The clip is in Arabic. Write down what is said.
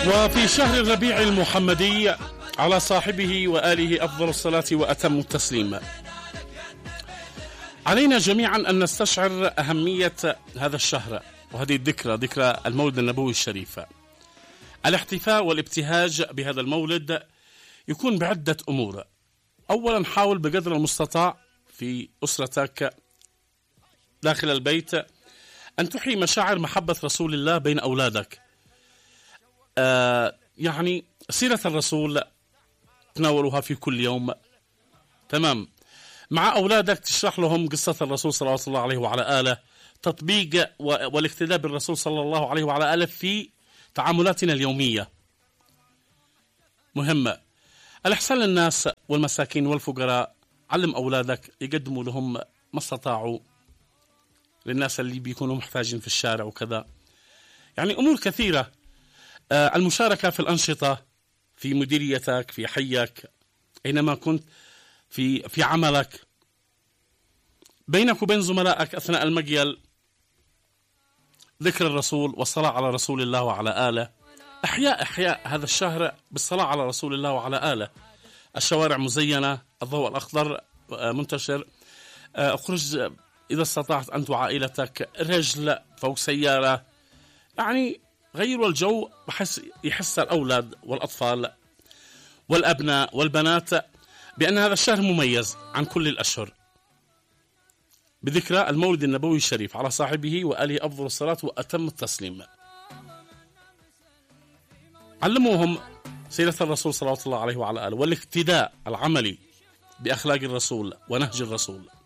وفي شهر الربيع المحمدي على صاحبه وآله أفضل الصلاة وأتم التسليم. علينا جميعا أن نستشعر أهمية هذا الشهر وهذه ذكرى المولد النبوي الشريف. الاحتفاء والابتهاج بهذا المولد يكون بعدة أمور. أولا، حاول بقدر المستطاع في أسرتك داخل البيت أن تحيي مشاعر محبة رسول الله بين أولادك. يعني سيرة الرسول تناولها في كل يوم، تمام. مع أولادك تشرح لهم قصة الرسول صلى الله عليه وعلى آله، تطبيق والاقتداء بالرسول صلى الله عليه وعلى آله في تعاملاتنا اليومية مهمة. الإحسان للناس والمساكين والفقراء، علم أولادك يقدموا لهم ما استطاعوا للناس اللي بيكونوا محتاجين في الشارع وكذا. يعني أمور كثيرة. المشاركة في الأنشطة في مديريتك، في حيك، أينما كنت، في عملك، بينك وبين زملائك أثناء المقيل، ذكر الرسول والصلاة على رسول الله وعلى آله. إحياء هذا الشهر بالصلاة على رسول الله وعلى آله. الشوارع مزينة، الضوء الأخضر منتشر. اخرج إذا استطعت أنت وعائلتك رجل فوق سيارة، يعني غيروا الجو بحيث يحس الأولاد والأطفال والأبناء والبنات بأن هذا الشهر مميز عن كل الأشهر، بذكرى المولد النبوي الشريف على صاحبه وآله أفضل الصلاة وأتم التسليم. علموهم سيرة الرسول صلى الله عليه وعلى آله والاقتداء العملي بأخلاق الرسول ونهج الرسول.